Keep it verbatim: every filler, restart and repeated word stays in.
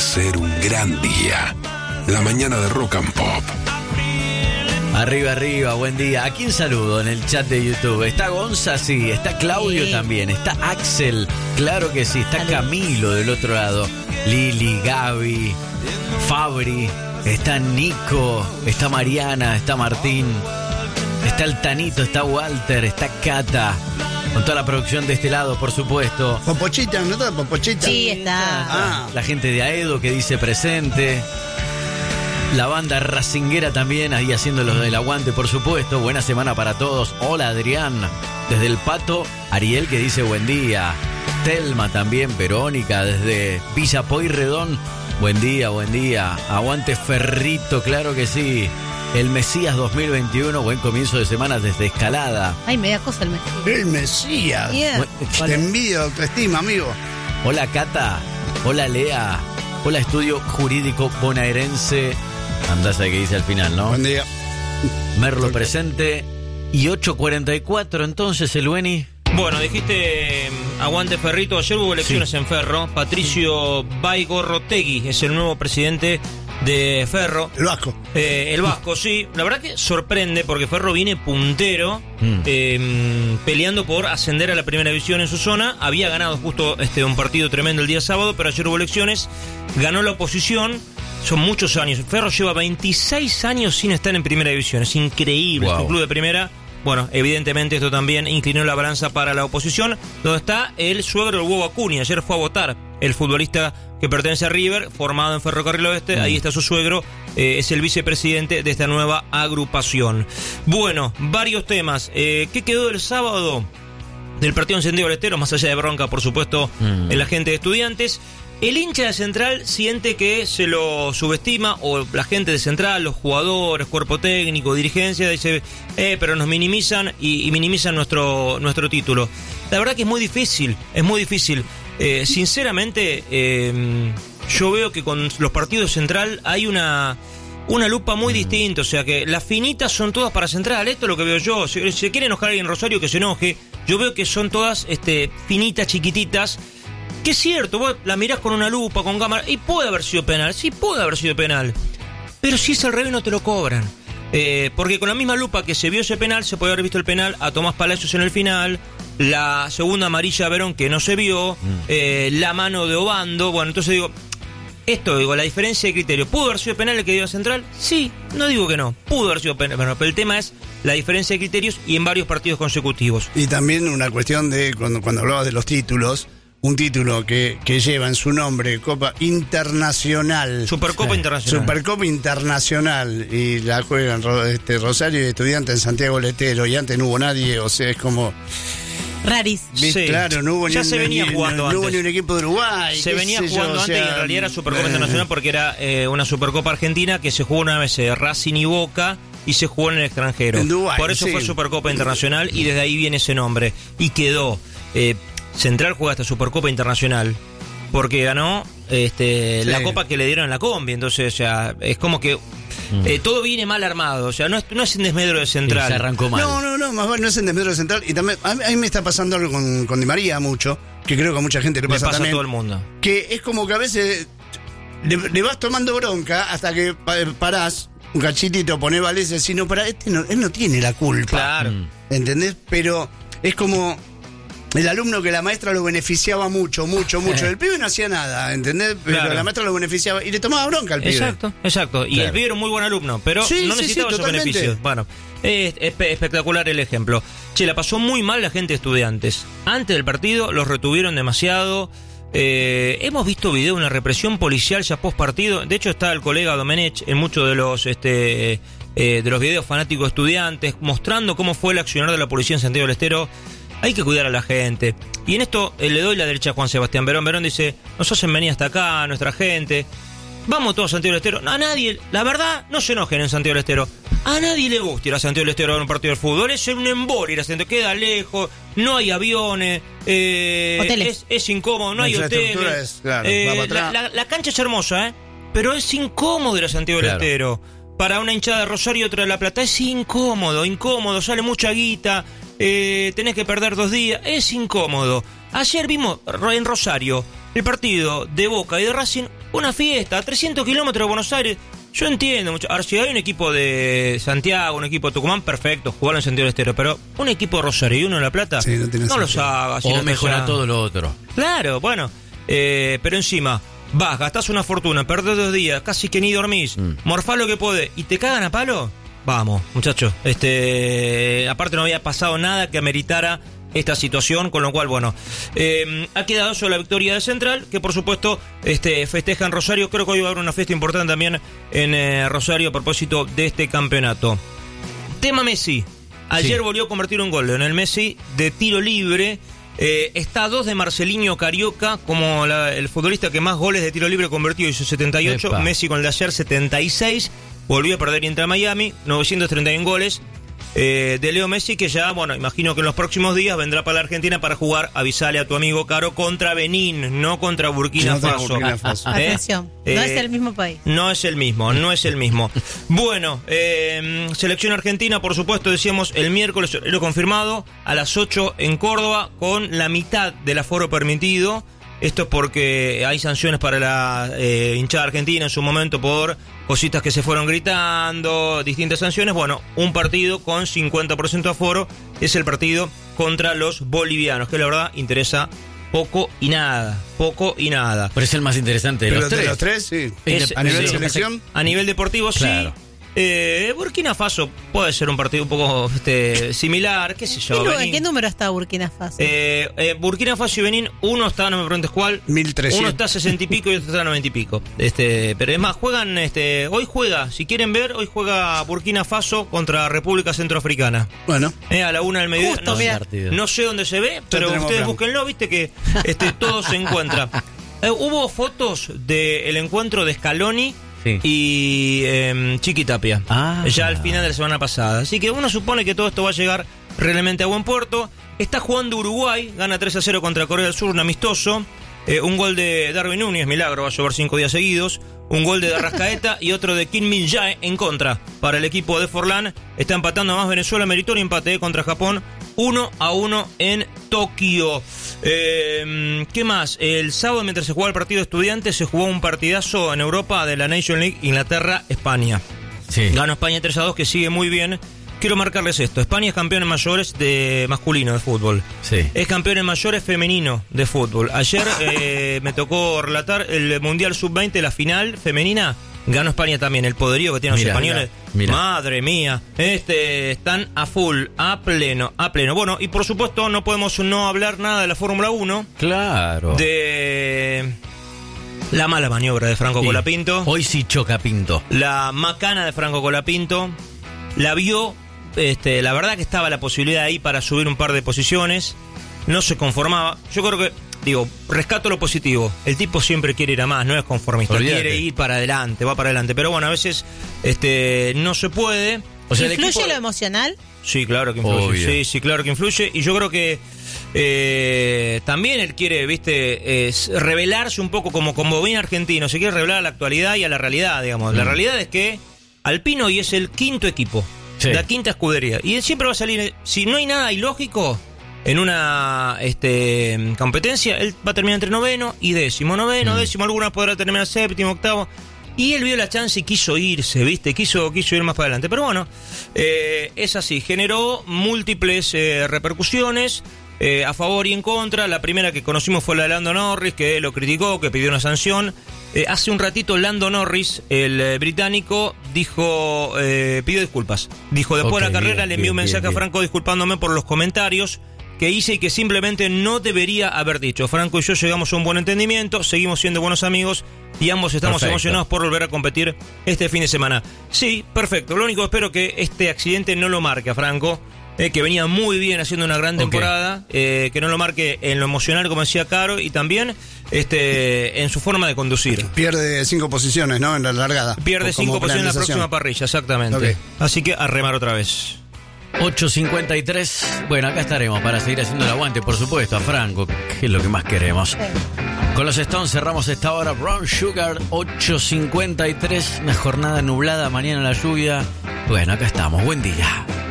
ser un gran día. La mañana de Rock and Pop. Arriba, arriba, buen día. ¿A quién saludo en el chat de YouTube? Está Gonza, sí. Está Claudio, sí. También. Está Axel, claro que sí. Está Camilo del otro lado. Lili, Gaby, Fabri. Está Nico. Está Mariana. Está Martín. Está el Tanito. Está Walter. Está Cata. Con toda la producción de este lado, por supuesto. Popochita, ¿no está Popochita? Sí, está. Ah. La gente de Aedo que dice presente. La banda racinguera también, ahí haciendo los del aguante, por supuesto. Buena semana para todos. Hola, Adrián. Desde El Pato, Ariel que dice buen día. Telma también, Verónica, desde Villa Pueyrredón. Buen día, buen día. Aguante Ferrito, claro que sí. El Mesías dos mil veintiuno, buen comienzo de semana desde Escalada. Ay, me da cosa el Mesías. El Mesías. Yeah. Te envidio, autoestima, amigo. Hola, Cata. Hola, Lea. Hola, Estudio Jurídico Bonaerense. Andás a que dice al final, ¿no? Buen día. Merlo presente. Y ocho cuarenta y cuatro, entonces, el Beni. Bueno, dijiste aguante Ferrito. Ayer hubo elecciones sí. en Ferro. Patricio Baigorrotegui es el nuevo presidente de Ferro. El Vasco. Eh, el Vasco, sí. La verdad que sorprende porque Ferro viene puntero, mm. eh, peleando por ascender a la primera división en su zona. Había ganado justo este un partido tremendo el día sábado, pero ayer hubo elecciones. Ganó la oposición. Son muchos años. Ferro lleva veintiséis años sin estar en primera división. Es increíble. Wow. Es un club de primera. Bueno, evidentemente esto también inclinó la balanza para la oposición, donde está el suegro del Huevo Acuña. Ayer fue a votar el futbolista que pertenece a River, formado en Ferrocarril Oeste. Mm. Ahí está su suegro, eh, es el vicepresidente de esta nueva agrupación. Bueno, varios temas. Eh, ¿Qué quedó del sábado del partido en Santiago del Estero? Más allá de bronca, por supuesto, mm. en la gente de Estudiantes. El hincha de Central siente que se lo subestima, o la gente de Central, los jugadores, cuerpo técnico, dirigencia, dice, eh, pero nos minimizan y, y minimizan nuestro, nuestro título. La verdad que es muy difícil, es muy difícil. Eh, sinceramente, eh, yo veo que con los partidos de Central hay una, una lupa muy mm. distinta, o sea que las finitas son todas para Central, esto es lo que veo yo. Si, si quiere enojar a alguien en Rosario, que se enoje. Yo veo que son todas este, finitas, chiquititas. Que es cierto, vos la mirás con una lupa, con cámara, y puede haber sido penal, sí puede haber sido penal. Pero si es al revés no te lo cobran. Eh, porque con la misma lupa que se vio ese penal, se puede haber visto el penal a Tomás Palacios en el final, la segunda amarilla a Verón que no se vio, mm. eh, la mano de Obando. Bueno, entonces digo, esto digo, la diferencia de criterio. ¿Pudo haber sido penal el que dio a Central? Sí, no digo que no, pudo haber sido penal, pero el tema es la diferencia de criterios y en varios partidos consecutivos. Y también una cuestión de, cuando, cuando hablabas de los títulos, un título que, que lleva en su nombre Copa Internacional. Supercopa sí. Internacional. Supercopa Internacional. Y la juegan este, Rosario y Estudiantes en Santiago del Estero. Y antes no hubo nadie, o sea, es como... Raris. Sí. Claro, no hubo, ya ni, se venía ni, jugando no, antes. no hubo ni un equipo de Uruguay. Se venía jugando yo, antes, o sea, y en realidad era Supercopa eh, Internacional porque era eh, una Supercopa Argentina que se jugó una vez eh, Racing y Boca y se jugó en el extranjero. En Dubái, por eso sí. fue Supercopa Internacional y desde ahí viene ese nombre. Y quedó... Eh, Central juega esta Supercopa Internacional porque ganó este, sí. la copa que le dieron en la combi. Entonces, o sea, es como que mm. eh, todo viene mal armado. O sea, no es, no es en desmedro de Central. Y se arrancó mal. No, no, no, más vale, no es en desmedro de Central. Y también, a mí, a mí me está pasando algo con, con Di María mucho, que creo que a mucha gente le pasa, le pasa también. a todo el mundo. Que es como que a veces le, le vas tomando bronca hasta que parás un cachitito, ponés Valese, si no, para este no, él no tiene la culpa. Claro. ¿Entendés? Pero es como... El alumno que la maestra lo beneficiaba mucho, mucho, mucho. El pibe no hacía nada, ¿entendés? Pero claro. la maestra lo beneficiaba y le tomaba bronca al pibe. Exacto, exacto. Y claro. el pibe era un muy buen alumno, pero sí, no sí, necesitaba sí, esos beneficios. Bueno, es, es espectacular el ejemplo. Che, la pasó muy mal la gente de Estudiantes. Antes del partido los retuvieron demasiado. Eh, hemos visto video de una represión policial ya post partido. De hecho está el colega Domenech en muchos de los este eh, de los videos fanáticos de Estudiantes mostrando cómo fue el accionar de la policía en Santiago del Estero. Hay que cuidar a la gente. Y en esto eh, le doy la derecha a Juan Sebastián Verón. Verón dice, nos hacen venir hasta acá, nuestra gente. Vamos todos a Santiago del Estero. A nadie, la verdad, no se enojen en Santiago del Estero. A nadie le gusta ir a Santiago del Estero a ver un partido de fútbol. Es un embole ir a Santiago. Queda lejos, no hay aviones, eh, hoteles. Es, es incómodo, no la hay hoteles. Es, claro, eh, va para atrás. La, la, la cancha es hermosa, ¿eh? Pero es incómodo ir a Santiago del Claro. Estero. Para una hinchada de Rosario y otra de La Plata. Es incómodo, incómodo. Sale mucha guita. Eh, tenés que perder dos días. Es incómodo. Ayer vimos en Rosario el partido de Boca y de Racing. una fiesta, a trescientos kilómetros de Buenos Aires. Yo entiendo mucho. Ahora, si hay un equipo de Santiago, un equipo de Tucumán, perfecto, jugar en Santiago del Estero. Pero un equipo de Rosario y uno de La Plata, sí, no, no los hagas. O mejora todo lo otro. Claro, bueno. Eh, pero encima, vas, gastás una fortuna, perdés dos días, casi que ni dormís, mm. morfás lo que podés y te cagan a palo. Vamos, muchachos. Este, aparte no había pasado nada que ameritara esta situación, con lo cual, bueno, eh, ha quedado solo la victoria de Central, que por supuesto este, festeja en Rosario. Creo que hoy va a haber una fiesta importante también en eh, Rosario a propósito de este campeonato. Tema Messi. Ayer sí. volvió a convertir un gol en el Messi de tiro libre. Eh, está a dos de Marcelinho Carioca como la, el futbolista que más goles de tiro libre convertido, hizo setenta y ocho. Epa. Messi con el de ayer setenta y seis. Volvió a perder Inter Miami, novecientos treinta y uno goles. Eh, de Leo Messi, que ya, bueno, imagino que en los próximos días vendrá para la Argentina para jugar, avisale a tu amigo Caro, contra Benín, no contra Burkina, no Faso. Burkina Faso. ¿Eh? Atención, no eh, es el mismo país. No es el mismo, no es el mismo. Bueno, eh, selección argentina, por supuesto, decíamos el miércoles, lo confirmado, a las ocho en Córdoba, con la mitad del aforo permitido. Esto es porque hay sanciones para la eh, hinchada argentina en su momento por cositas que se fueron gritando, distintas sanciones. Bueno, un partido con cincuenta por ciento aforo es el partido contra los bolivianos, que la verdad interesa poco y nada, poco y nada. Pero es el más interesante de Pero los de tres. los tres, sí. Es, a nivel sí, selección. A nivel deportivo, claro. Sí. Eh, Burkina Faso puede ser un partido un poco este, similar, qué sé yo. ¿En qué número está Burkina Faso? Eh, eh, Burkina Faso y Benín, uno está, no me preguntes cuál, mil trescientos. Uno está a sesenta y pico y otro está a noventa y pico. Este, pero es más, juegan, este, hoy juega, si quieren ver, hoy juega Burkina Faso contra República Centroafricana. Bueno. Eh, a la una del mediodía. Justo, no, no sé dónde se ve, pero ustedes plan. búsquenlo, viste que este, todo se encuentra. Eh, hubo fotos del encuentro de Scaloni. Sí. Y eh, Chiqui Tapia, ah, ya al final de la semana pasada. Así que uno supone que todo esto va a llegar realmente a buen puerto. Está jugando Uruguay, gana tres a cero contra Corea del Sur, un amistoso. Eh, un gol de Darwin Núñez, milagro, va a llover cinco días seguidos. Un gol de Arrascaeta y otro de Kim Min-jae en contra para el equipo de Forlán. Está empatando más Venezuela, meritorio empate contra Japón, uno a uno en Tokio. Eh, ¿Qué más? El sábado, mientras se jugaba el partido de Estudiantes, se jugó un partidazo en Europa de la Nation League, Inglaterra-España. Sí. Ganó España tres a dos, que sigue muy bien. Quiero marcarles esto: España es campeón en mayores de masculino de fútbol. Sí. Es campeón en mayores femenino de fútbol. Ayer eh, me tocó relatar el Mundial sub veinte, la final femenina. Ganó España también, el poderío que tienen los españoles. Mira, mira. Madre mía, este están a full, a pleno, a pleno. Bueno, y por supuesto no podemos no hablar nada de la Fórmula uno. Claro. De la mala maniobra de Franco sí. Colapinto. Hoy sí choca Pinto. La macana de Franco Colapinto. La vio, este, la verdad que estaba la posibilidad ahí para subir un par de posiciones. No se conformaba. Yo creo que, digo, rescato lo positivo. El tipo siempre quiere ir a más, no es conformista. Olvídate. Quiere ir para adelante, va para adelante. Pero bueno, a veces este, no se puede. O sea, ¿influye equipo... lo emocional? Sí, claro que influye. Obvio. Sí, sí, claro que influye. Y yo creo que eh, también él quiere, viste, eh, revelarse un poco como, como bien argentino. Se quiere revelar a la actualidad y a la realidad, digamos. Mm. La realidad es que Alpine hoy es el quinto equipo, sí. La quinta escudería. Y él siempre va a salir, si no hay nada ilógico en una este, competencia, él va a terminar entre noveno y décimo. Noveno, mm. décimo, algunas podrá terminar séptimo, octavo. Y él vio la chance y quiso irse, ¿viste? Quiso, quiso ir más para adelante. Pero bueno, eh, es así. Generó múltiples eh, repercusiones eh, a favor y en contra. La primera que conocimos fue la de Lando Norris, que lo criticó, que pidió una sanción. Eh, hace un ratito Lando Norris, el eh, británico, dijo, eh, pidió disculpas. Dijo, después okay, de la carrera bien, le envió un mensaje bien, bien. a Franco disculpándome por los comentarios que hice y que simplemente no debería haber dicho. Franco y yo llegamos a un buen entendimiento, seguimos siendo buenos amigos y ambos estamos perfecto. emocionados por volver a competir este fin de semana. Sí, perfecto. Lo único que espero que este accidente no lo marque a Franco, eh, que venía muy bien haciendo una gran temporada, okay. eh, que no lo marque en lo emocional, como decía Caro, y también este en su forma de conducir. Pierde cinco posiciones, ¿no? En la largada. Pierde cinco posiciones en la próxima parrilla, exactamente. Okay. Así que a remar otra vez. ocho cincuenta y tres. Bueno, acá estaremos para seguir haciendo el aguante, por supuesto, a Franco, que es lo que más queremos. Sí. Con los Stones cerramos esta hora. Brown Sugar, ocho cincuenta y tres. Una jornada nublada, mañana la lluvia. Bueno, acá estamos. Buen día.